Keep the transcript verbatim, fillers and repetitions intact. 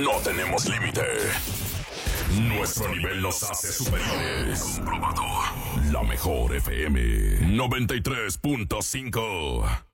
no tenemos límite. Nuestro nivel nos hace superiores. Comprobado. La mejor F M noventa y tres punto cinco.